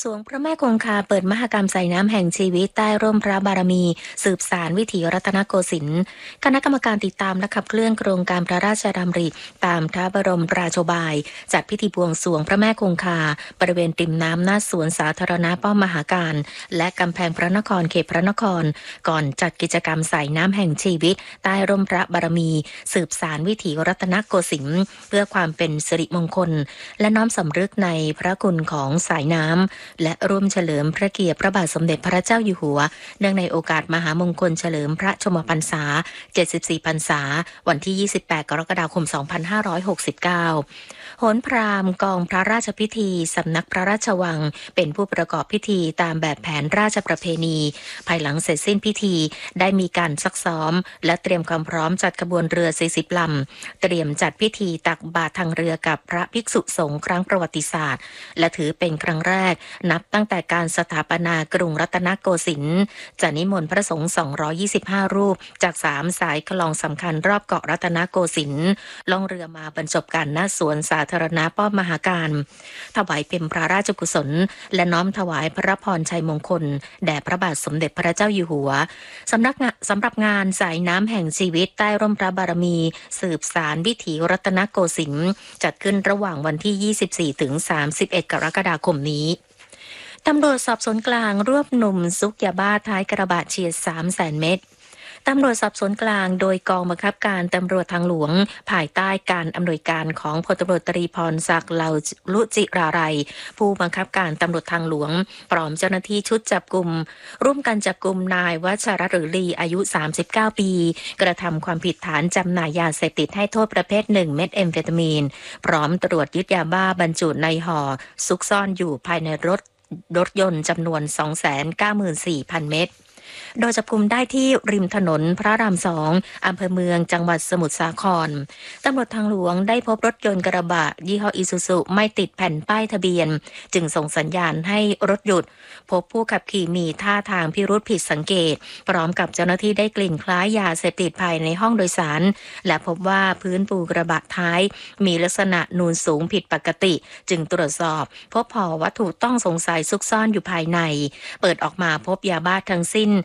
สรวงพระแม่คงคาเปิดมหกรรมใส่น้ำแห่งชีวิตใต้ร่มพระบารมี สืบสานวิถีรัตนโกสินทร์คณะกรรมการติดตามและขับเคลื่อนโครงการพระราชดำริตามพระบรมราโชบายจัดพิธีบวงสรวงพระแม่คงคาบริเวณริมน้ำหน้าสวนสาธารณะป้อมมหาการและกำแพงพระนครเขตพระนครก่อนจัดกิจกรรมใส่น้ำแห่งชีวิตใต้ร่มพระบารมี สืบสานวิถีรัตนโกสินทร์เพื่อความเป็นสิริมงคลและน้อมสำนึกในพระคุณของสายน้ำและร่วมเฉลิมพระเกียรติพระบาทสมเด็จพระเจ้าอยู่หัวเนื่องในโอกาสมหามงคลเฉลิมพระชนมพรรษา74พรรษาวันที่28กรกฎาคม2569โหนพราหมณ์กองพระราชพิธีสำนักพระราชวังเป็นผู้ประกอบพิธีตามแบบแผนราชประเพณีภายหลังเสร็จสิ้นพิธีได้มีการซักซ้อมและเตรียมความพร้อมจัดขบวนเรือ40ลำเตรียมจัดพิธีตักบาตรทางเรือกับพระภิกษุสงฆ์ครั้งประวัติศาสตร์และถือเป็นครั้งแรกนับตั้งแต่การสถาปนากรุงรัตนโกสินทร์จะนิมนต์พระสงฆ์225รูปจาก3สายคลองสำคัญรอบเกาะรัตนโกสินทร์ล่องเรือมาบรรจบกันณสวนสาธารณะป้อมมหาการถวายเป็นพระราชกุศลและน้อมถวายพระพรชัยมงคลแด่พระบาทสมเด็จพระเจ้าอยู่หัวสำหรับงานสายน้ำแห่งชีวิตใต้ร่มพระบารมีสืบสานวิถีรัตนโกสินทร์จัดขึ้นระหว่างวันที่24ถึง31กรกฎาคมนี้ตำรวจสอบสวนกลางรวบหนุ่มซุกยาบ้าท้ายกระบะเฉียด 300,000 เม็ดตำรวจสอบสวนกลางโดยกองบังคับการตำรวจทางหลวงภายใต้การอำนวยการของพลตำรวจตรีพรศักดิ์ เหล่าลุจิราลัยผู้บังคับการตำรวจทางหลวงพร้อมเจ้าหน้าที่ชุดจับกุมร่วมกันจับกุมนายวชรหรือลีอายุ39ปีกระทำความผิดฐานจำหน่ายยาเสพติดให้โทษประเภท1เม็ดแอมเฟตามีนพร้อมตรวจยึดยาบ้าบรรจุในห่อซุกซ่อนอยู่ภายในรถยนต์จำนวน 294,000 เม็ดโดยจับกุมได้ที่ริมถนนพระราม2อำเภอเมืองจังหวัดสมุทรสาครตำรวจทางหลวงได้พบรถยนต์กระบะยี่ห้ออิซูซุไม่ติดแผ่นป้ายทะเบียนจึงส่งสัญญาณให้รถหยุดพบผู้ขับขี่มีท่าทางพิรุธผิดสังเกตพร้อมกับเจ้าหน้าที่ได้กลิ่นคล้ายยาเสพติดภายในห้องโดยสารและพบว่าพื้นปูกระบะท้ายมีลักษณะนูนสูงผิดปกติจึงตรวจสอบพบห่อวัตถุต้องสงสัยซุกซ่อนอยู่ภายในเปิดออกมาพบยาบ้าทั้งสิ้น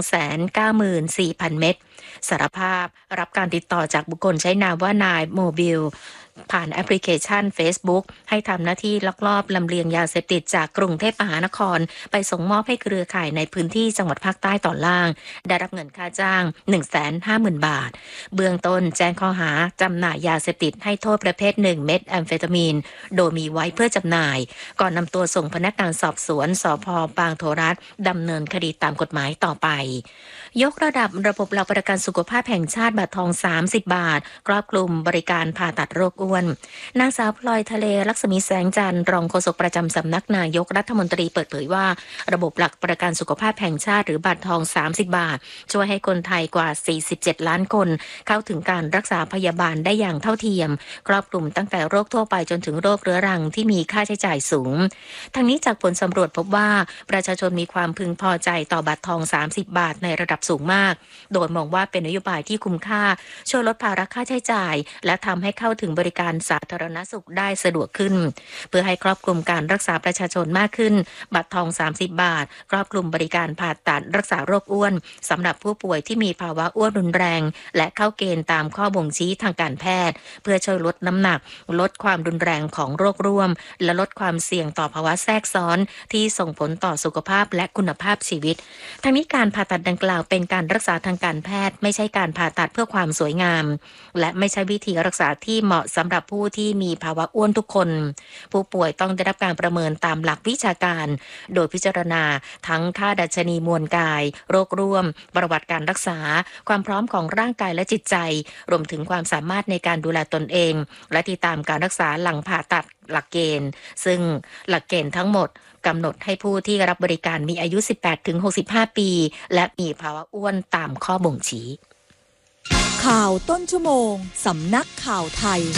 294,000 เม็ดสารภาพรับการติดต่อจากบุคคลใช้นามว่านายโมบิลผ่านแอปพลิเคชัน Facebook ให้ทำหน้าที่ลักลอบลำเลียงยาเสพติดจากกรุงเทพมหานครไปส่งมอบให้เครือข่ายในพื้นที่จังหวัดภาคใต้ตอนล่างได้รับเงินค่าจ้าง 150,000 บาทเบื้องต้นแจ้งข้อหาจำหน่ายยาเสพติดให้โทษประเภท1เม็ดแอมเฟตามีนโดยมีไว้เพื่อจำหน่ายก่อนนำตัวส่งพนักงานสอบสวนสภ.บางโทรัฐดำเนินคดีตามกฎหมายต่อไปยกระดับระบบหลักประกันสุขภาพแห่งชาติบัตรทอง30 บาทครอบคลุมบริการผ่าตัดโรคอ้วนนางสาวพลอยทะเลลักษมีแสงจันทร์รองโฆษกประจำสำนักนายกรัฐมนตรีเปิดเผยว่าระบบหลักประกันสุขภาพแห่งชาติหรือบัตรทอง30 บาทช่วยให้คนไทยกว่า47ล้านคนเข้าถึงการรักษาพยาบาลได้อย่างเท่าเทียมครอบคลุมตั้งแต่โรคทั่วไปจนถึงโรคเรื้อรังที่มีค่าใช้จ่ายสูงทั้งนี้จากผลสำรวจพบว่าประชาชนมีความพึงพอใจต่อบัตรทอง30 บาทในระดับสูงมากโดยมองว่าเป็นนโยบายที่คุ้มค่าช่วยลดภาระค่าใช้จ่ายและทำให้เข้าถึงบริการสาธารณสุขได้สะดวกขึ้นเพื่อให้ครอบคลุมการรักษาประชาชนมากขึ้นบัตรทอง30 บาทครอบคลุมบริการผ่าตัดรักษาโรคอ้วนสำหรับผู้ป่วยที่มีภาวะอ้วนรุนแรงและเข้าเกณฑ์ตามข้อบ่งชี้ทางการแพทย์เพื่อช่วยลดน้ำหนักลดความรุนแรงของโรคร่วมและลดความเสี่ยงต่อภาวะแทรกซ้อนที่ส่งผลต่อสุขภาพและคุณภาพชีวิตทั้งนี้การผ่าตัดดังกล่าวเป็นการรักษาทางการแพทย์ไม่ใช่การผ่าตัดเพื่อความสวยงามและไม่ใช่วิธีรักษาที่เหมาะสำหรับผู้ที่มีภาวะอ้วนทุกคนผู้ป่วยต้องได้รับการประเมินตามหลักวิชาการโดยพิจารณาทั้งค่าดัชนีมวลกายโรคร่วมประวัติการรักษาความพร้อมของร่างกายและจิตใจรวมถึงความสามารถในการดูแลตนเองและติดตามการรักษาหลังผ่าตัดหลักเกณฑ์ซึ่งหลักเกณฑ์ทั้งหมดกำหนดให้ผู้ที่รับบริการมีอายุ 18-65 ปีและมีภาวะอ้วนตามข้อบ่งชี้ข่าวต้นชั่วโมงสำนักข่าวไทย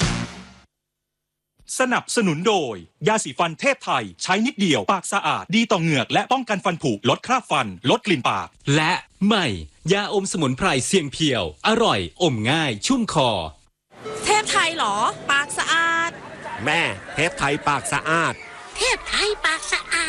สนับสนุนโดยยาสีฟันเทพไทยใช้นิดเดียวปากสะอาดดีต่อเหงือกและป้องกันฟันผุลดคราบฟันลดกลิ่นปากและใหม่ยาอมสมุนไพรเสียงเพียวอร่อยอมง่ายชุ่มคอเทพไทยหรอปากสะอาดแม่เทพไทยปากสะอาดเทพไทยปากสะอาด